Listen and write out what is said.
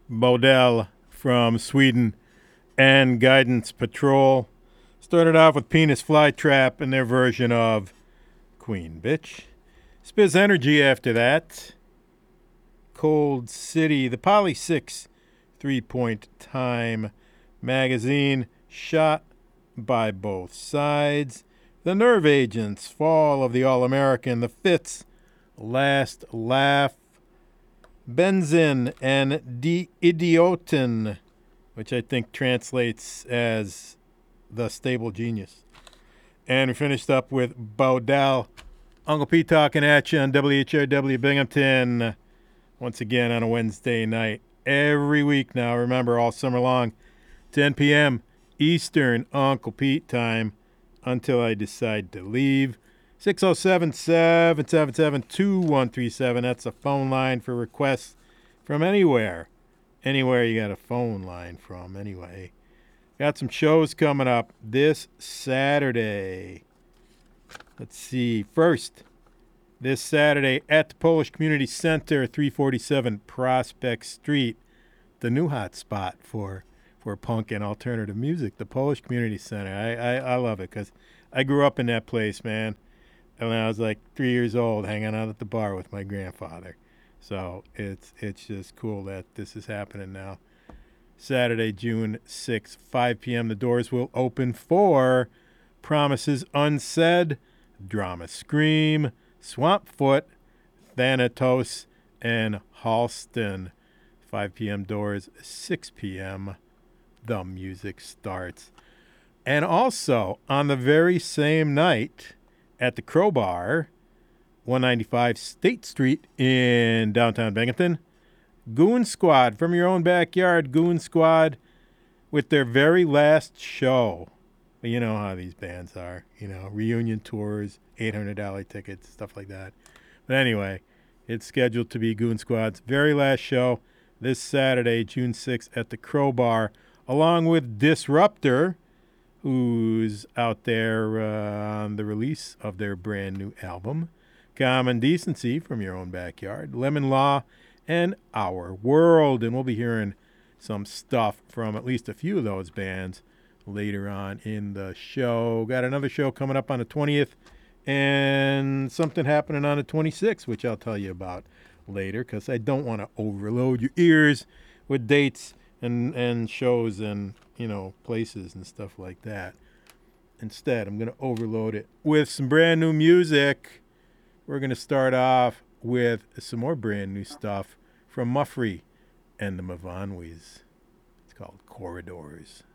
Bodell from Sweden and Guidance Patrol. Started off with Penis Flytrap and their version of Queen Bitch. Spiz Energy after that. Cold City, the Poly 6 3-point time magazine, shot by both sides. The Nerve Agents, Fall of the All-American, the Fits, Last Laugh. Benzin and Die Idioten, which I think translates as the Stable Genius. And we finished up with Bodell. Uncle Pete talking at you on WHRW Binghamton. Once again on a Wednesday night. Every week now, remember, all summer long. 10 p.m. Eastern Uncle Pete time until I decide to leave. 607-777-2137. That's a phone line for requests from anywhere. Anywhere you got a phone line from, anyway. Got some shows coming up this Saturday. Let's see. First, this Saturday at the Polish Community Center, 347 Prospect Street. The new hot spot for punk and alternative music, the Polish Community Center. I love it because I grew up in that place, man. And when I was like 3 years old, hanging out at the bar with my grandfather. So it's just cool that this is happening now. Saturday, June 6th, 5 p.m. The doors will open for Promises Unsaid, Drama Scream, Swampfoot, Thanatos, and Halston. 5 p.m. doors, 6 p.m. the music starts. And also, on the very same night, at the Crowbar, 195 State Street in downtown Binghamton. Goon Squad from your own backyard. Goon Squad with their very last show. You know how these bands are. You know, reunion tours, $800 tickets, stuff like that. But anyway, it's scheduled to be Goon Squad's very last show this Saturday, June 6th at the Crowbar, along with Disruptor, who's out there on the release of their brand new album, Common Decency from your own backyard, Lemon Law, and Our World. And we'll be hearing some stuff from at least a few of those bands later on in the show. Got another show coming up on the 20th and something happening on the 26th, which I'll tell you about later because I don't want to overload your ears with dates and shows and, you know, places and stuff like that. Instead, I'm going to overload it with some brand new music. We're going to start off with some more brand new stuff from Muffrey and the Mavanwis. It's called Corridors.